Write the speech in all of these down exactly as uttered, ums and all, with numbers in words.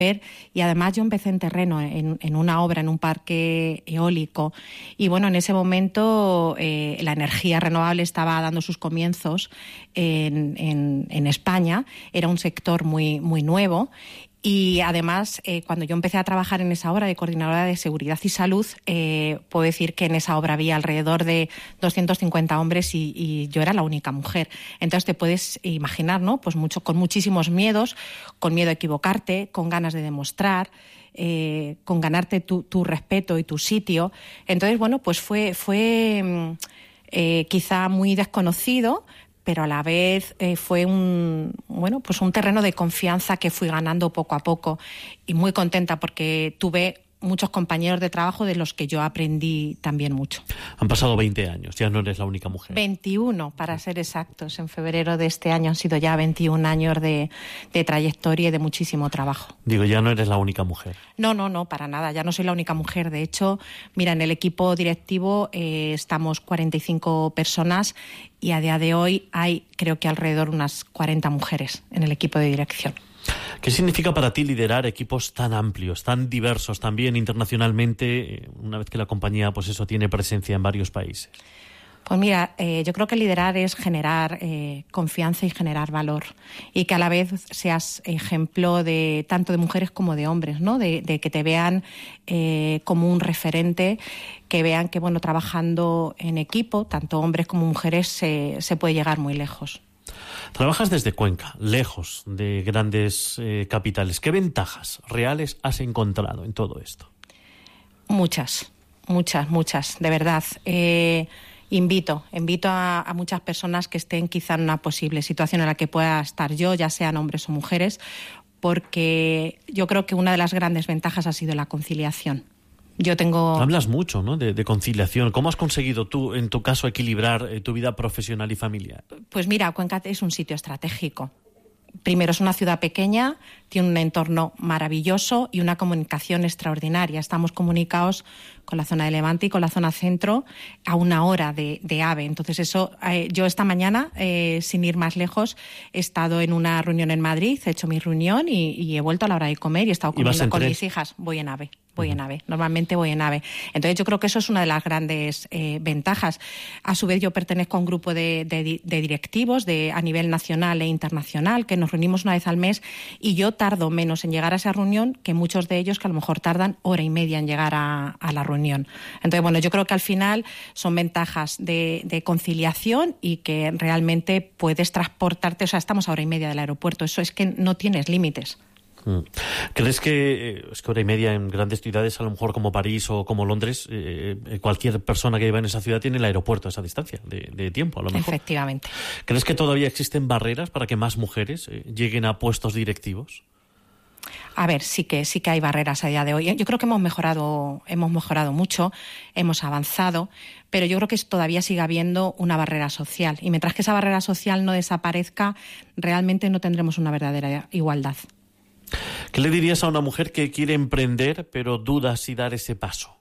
Y además yo empecé en terreno, en, en una obra, en un parque eólico. Y bueno, en ese momento eh, la energía renovable estaba dando sus comienzos en, en, en España. Era un sector muy, muy nuevo. Y además, eh, cuando yo empecé a trabajar en esa obra de coordinadora de seguridad y salud, eh, puedo decir que en esa obra había alrededor de doscientos cincuenta hombres y, y yo era la única mujer. Entonces te puedes imaginar, ¿no? Pues mucho, con muchísimos miedos, con miedo a equivocarte, con ganas de demostrar, eh, con ganarte tu, tu respeto y tu sitio. Entonces, bueno, pues fue, fue eh, quizá muy desconocido, pero a la vez eh, fue un bueno pues un terreno de confianza que fui ganando poco a poco y muy contenta porque tuve muchos compañeros de trabajo de los que yo aprendí también mucho. Han pasado veinte años, ya no eres la única mujer. veintiuno, para ser exactos. En febrero de este año han sido ya veintiún años de, de trayectoria y de muchísimo trabajo. Digo, ya no eres la única mujer. No, no, no, para nada. Ya no soy la única mujer. De hecho, mira, en el equipo directivo eh, estamos cuarenta y cinco personas y a día de hoy hay, creo que alrededor unas cuarenta mujeres en el equipo de dirección. ¿Qué significa para ti liderar equipos tan amplios, tan diversos, también internacionalmente, una vez que la compañía, pues eso, tiene presencia en varios países? Pues mira, eh, yo creo que liderar es generar eh, confianza y generar valor y que a la vez seas ejemplo de tanto de mujeres como de hombres, ¿no? De, de que te vean eh, como un referente, que vean que bueno trabajando en equipo, tanto hombres como mujeres, se, se puede llegar muy lejos. Trabajas desde Cuenca, lejos de grandes eh, capitales. ¿Qué ventajas reales has encontrado en todo esto? Muchas, muchas, muchas, de verdad. Eh, invito, invito a, a muchas personas que estén quizá en una posible situación en la que pueda estar yo, ya sean hombres o mujeres, porque yo creo que una de las grandes ventajas ha sido la conciliación. Yo tengo... Hablas mucho, ¿no?, de, de conciliación. ¿Cómo has conseguido tú, en tu caso, equilibrar eh, tu vida profesional y familiar? Pues mira, Cuenca es un sitio estratégico. Primero, es una ciudad pequeña, tiene un entorno maravilloso y una comunicación extraordinaria. Estamos comunicados con la zona de Levante y con la zona centro a una hora de, de AVE. Entonces eso, eh, yo esta mañana, eh, sin ir más lejos, he estado en una reunión en Madrid, he hecho mi reunión y, y he vuelto a la hora de comer y he estado comiendo con mis hijas. Voy en AVE. Voy en AVE, normalmente voy en AVE. Entonces yo creo que eso es una de las grandes eh, ventajas. A su vez yo pertenezco a un grupo de, de, de directivos de, a nivel nacional e internacional que nos reunimos una vez al mes y yo tardo menos en llegar a esa reunión que muchos de ellos que a lo mejor tardan hora y media en llegar a, a la reunión. Entonces bueno, yo creo que al final son ventajas de, de conciliación y que realmente puedes transportarte, o sea, estamos a hora y media del aeropuerto, eso es que no tienes límites. ¿Crees que es que hora y media en grandes ciudades, a lo mejor como París o como Londres, eh, cualquier persona que viva en esa ciudad tiene el aeropuerto a esa distancia de, de tiempo, a lo mejor? Efectivamente. ¿Crees que todavía existen barreras para que más mujeres eh, lleguen a puestos directivos? A ver, sí que sí que hay barreras a día de hoy. Yo creo que hemos mejorado, hemos mejorado mucho, hemos avanzado, pero yo creo que todavía sigue habiendo una barrera social. Y mientras que esa barrera social no desaparezca, realmente no tendremos una verdadera igualdad. ¿Qué le dirías a una mujer que quiere emprender pero duda si dar ese paso?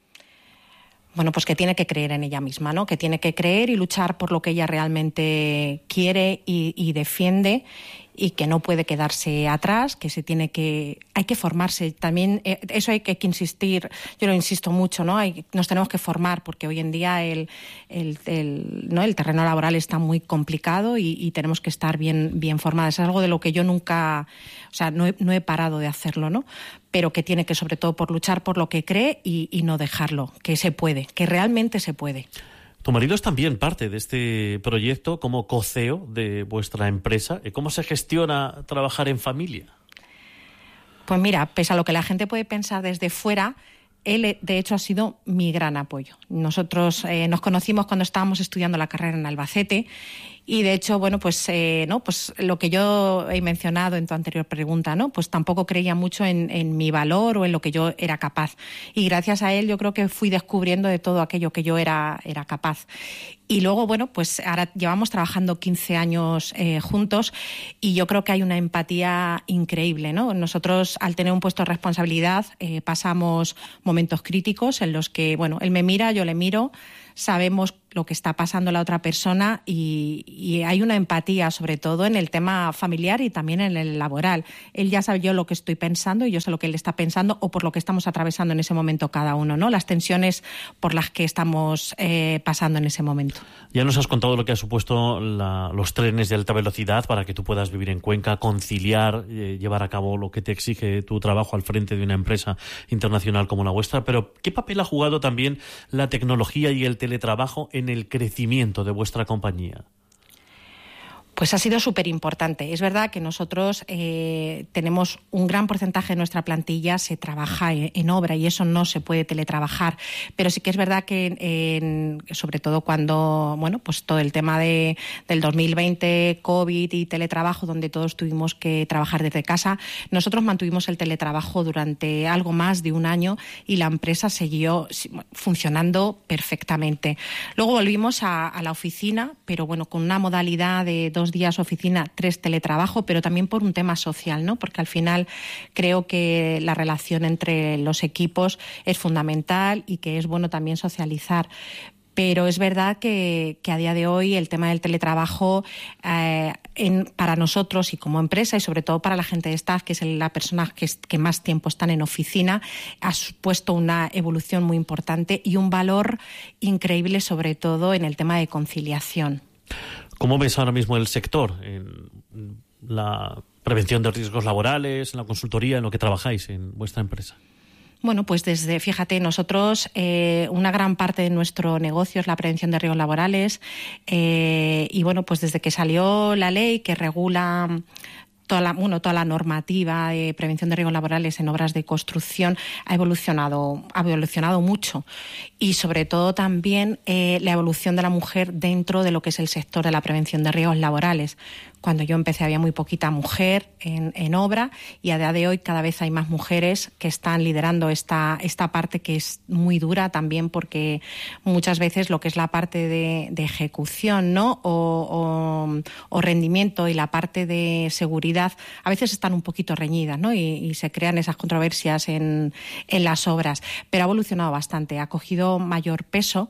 Bueno, pues que tiene que creer en ella misma, ¿no? Que tiene que creer y luchar por lo que ella realmente quiere y, y defiende y que no puede quedarse atrás, que se tiene que... Hay que formarse. También eh, eso hay que, hay que insistir, yo lo insisto mucho, ¿no? Hay, nos tenemos que formar porque hoy en día el, el, el, ¿no? el terreno laboral está muy complicado y, y tenemos que estar bien, bien formadas. Es algo de lo que yo nunca... O sea, no he, no he parado de hacerlo, ¿no? Pero que tiene que, sobre todo, por luchar por lo que cree y, y no dejarlo, que se puede, que realmente se puede. Tu marido es también parte de este proyecto como co-C E O de vuestra empresa. ¿Cómo se gestiona trabajar en familia? Pues mira, pese a lo que la gente puede pensar desde fuera, él, de hecho, ha sido mi gran apoyo. Nosotros eh, nos conocimos cuando estábamos estudiando la carrera en Albacete y, de hecho, bueno, pues eh, no, pues lo que yo he mencionado en tu anterior pregunta, ¿no? Pues tampoco creía mucho en, en mi valor o en lo que yo era capaz. Y gracias a él yo creo que fui descubriendo de todo aquello que yo era, era capaz. Y luego, bueno, pues ahora llevamos trabajando quince años eh, juntos y yo creo que hay una empatía increíble, ¿no? Nosotros, al tener un puesto de responsabilidad, eh, pasamos momentos críticos en los que, bueno, él me mira, yo le miro, sabemos lo que está pasando la otra persona y, y hay una empatía, sobre todo en el tema familiar y también en el laboral. Él ya sabe yo lo que estoy pensando y yo sé lo que él está pensando o por lo que estamos atravesando en ese momento cada uno, ¿no? Las tensiones por las que estamos eh, pasando en ese momento. Ya nos has contado lo que ha supuesto la, los trenes de alta velocidad para que tú puedas vivir en Cuenca, conciliar, eh, llevar a cabo lo que te exige tu trabajo al frente de una empresa internacional como la vuestra, pero ¿qué papel ha jugado también la tecnología y el teletrabajo en el crecimiento de vuestra compañía? Pues ha sido súper importante. Es verdad que nosotros eh, tenemos un gran porcentaje de nuestra plantilla se trabaja en, en obra y eso no se puede teletrabajar. Pero sí que es verdad que, en, sobre todo cuando, bueno, pues todo el tema de, del dos mil veinte, COVID y teletrabajo, donde todos tuvimos que trabajar desde casa, nosotros mantuvimos el teletrabajo durante algo más de un año y la empresa siguió funcionando perfectamente. Luego volvimos a, a la oficina, pero bueno, con una modalidad de dos días oficina, tres teletrabajo, pero también por un tema social, ¿no? Porque al final creo que la relación entre los equipos es fundamental y que es bueno también socializar. Pero es verdad que, que a día de hoy el tema del teletrabajo eh, en, para nosotros y como empresa y sobre todo para la gente de staff, que es la persona que, que más tiempo están en oficina, ha supuesto una evolución muy importante y un valor increíble, sobre todo en el tema de conciliación. ¿Cómo ves ahora mismo el sector en la prevención de riesgos laborales, en la consultoría, en lo que trabajáis en vuestra empresa? Bueno, pues desde, fíjate, nosotros eh, una gran parte de nuestro negocio es la prevención de riesgos laborales eh, y bueno, pues desde que salió la ley que regula toda la, bueno, toda la normativa de prevención de riesgos laborales en obras de construcción ha evolucionado, ha evolucionado mucho y sobre todo también eh, la evolución de la mujer dentro de lo que es el sector de la prevención de riesgos laborales. Cuando yo empecé había muy poquita mujer en, en obra y a día de hoy cada vez hay más mujeres que están liderando esta, esta parte que es muy dura también porque muchas veces lo que es la parte de, de ejecución, ¿no? o, o, o rendimiento y la parte de seguridad a veces están un poquito reñidas, ¿no? y, y se crean esas controversias en, en las obras. Pero ha evolucionado bastante, ha cogido mayor peso.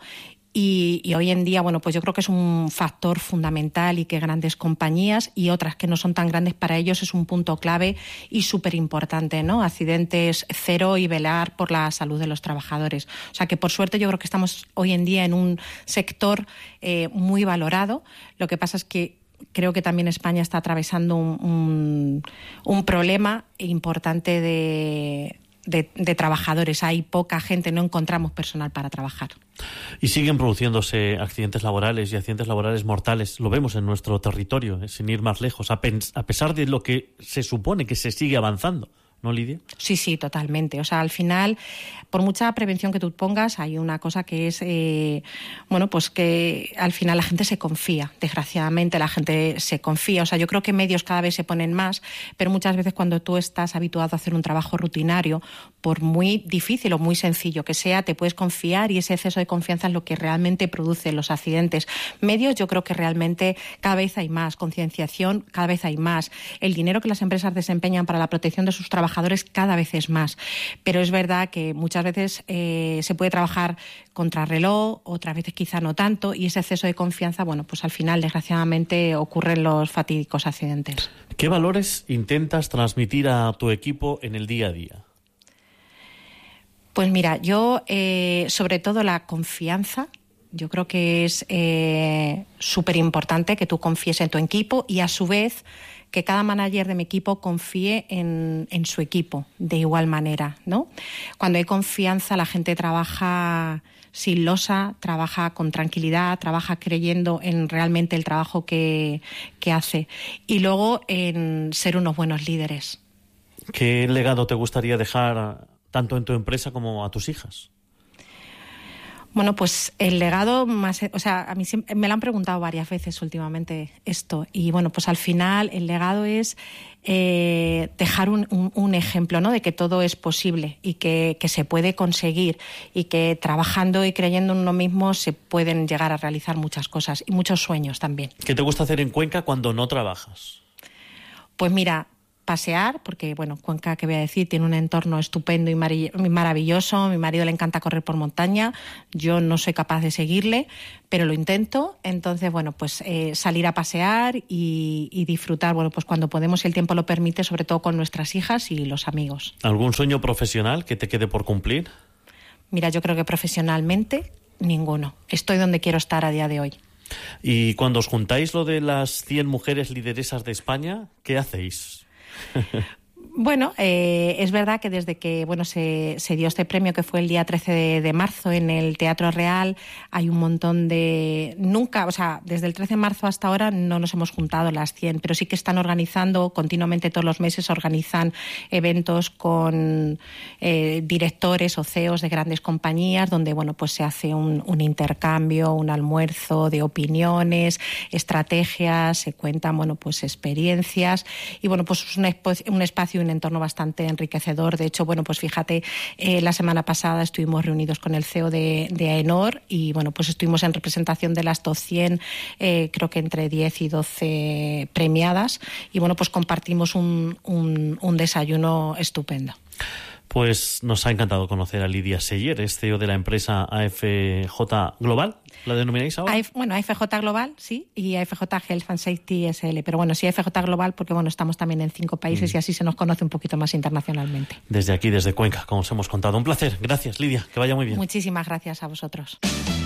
Y, y hoy en día, bueno, pues yo creo que es un factor fundamental y que grandes compañías y otras que no son tan grandes para ellos es un punto clave y súper importante, ¿no? Accidentes cero y velar por la salud de los trabajadores. O sea que por suerte yo creo que estamos hoy en día en un sector eh, muy valorado. Lo que pasa es que creo que también España está atravesando un, un, un problema importante de... De, de trabajadores. Hay poca gente, no encontramos personal para trabajar. Y siguen produciéndose accidentes laborales y accidentes laborales mortales. Lo vemos en nuestro territorio, eh, sin ir más lejos, a, pens- a pesar de lo que se supone que se sigue avanzando. ¿No, Lidia? Sí, sí, totalmente. O sea, al final, por mucha prevención que tú pongas, hay una cosa que es, eh, bueno, pues que al final la gente se confía. Desgraciadamente la gente se confía. O sea, yo creo que medios cada vez se ponen más, pero muchas veces cuando tú estás habituado a hacer un trabajo rutinario, por muy difícil o muy sencillo que sea, te puedes confiar y ese exceso de confianza es lo que realmente produce los accidentes. Medios, yo creo que realmente cada vez hay más. Concienciación, cada vez hay más. El dinero que las empresas desempeñan para la protección de sus trabajadores cada vez es más, pero es verdad que muchas veces eh, se puede trabajar contrarreloj, otras veces quizá no tanto, y ese exceso de confianza, bueno, pues al final desgraciadamente ocurren los fatídicos accidentes. ¿Qué valores intentas transmitir a tu equipo en el día a día? Pues mira, yo eh, sobre todo la confianza. Yo creo que es eh, súper importante que tú confíes en tu equipo y a su vez que cada manager de mi equipo confíe en, en su equipo de igual manera, ¿no? Cuando hay confianza, la gente trabaja sin losa, trabaja con tranquilidad, trabaja creyendo en realmente el trabajo que, que hace. Y luego en ser unos buenos líderes. ¿Qué legado te gustaría dejar tanto en tu empresa como a tus hijas? Bueno, pues el legado más, o sea, a mí siempre, me lo han preguntado varias veces últimamente esto y bueno, pues al final el legado es eh, dejar un, un, un ejemplo, ¿no? De que todo es posible y que, que se puede conseguir y que trabajando y creyendo en uno mismo se pueden llegar a realizar muchas cosas y muchos sueños también. ¿Qué te gusta hacer en Cuenca cuando no trabajas? Pues mira, pasear, porque, bueno, Cuenca, ¿qué voy a decir? Tiene un entorno estupendo y maravilloso. A mi marido le encanta correr por montaña. Yo no soy capaz de seguirle, pero lo intento. Entonces, bueno, pues eh, salir a pasear y, y disfrutar, bueno, pues cuando podemos, si el tiempo lo permite, sobre todo con nuestras hijas y los amigos. ¿Algún sueño profesional que te quede por cumplir? Mira, yo creo que profesionalmente ninguno. Estoy donde quiero estar a día de hoy. Y cuando os juntáis lo de las cien mujeres lideresas de España, ¿qué hacéis? Bueno, eh, es verdad que desde que bueno se, se dio este premio, que fue el día trece de, de marzo en el Teatro Real, hay un montón de... Nunca, o sea, desde el trece de marzo hasta ahora no nos hemos juntado las cien, pero sí que están organizando continuamente todos los meses, organizan eventos con eh, directores o C E Os de grandes compañías, donde bueno pues se hace un, un intercambio, un almuerzo de opiniones, estrategias, se cuentan bueno pues experiencias y bueno pues es un, un espacio un entorno bastante enriquecedor. De hecho, bueno, pues fíjate, eh, la semana pasada estuvimos reunidos con el C E O de, de AENOR y, bueno, pues estuvimos en representación de las top cien, eh, creo que entre diez y doce premiadas y, bueno, pues compartimos un, un, un desayuno estupendo. Pues nos ha encantado conocer a Lidia Seyer, es C E O de la empresa A F J Global. ¿La denomináis ahora? F, bueno, A F J Global, sí, y A F J Health and Safety S L. Pero bueno, sí A F J Global porque bueno estamos también en cinco países mm. y así se nos conoce un poquito más internacionalmente. Desde aquí, desde Cuenca, como os hemos contado. Un placer. Gracias, Lidia. Que vaya muy bien. Muchísimas gracias a vosotros.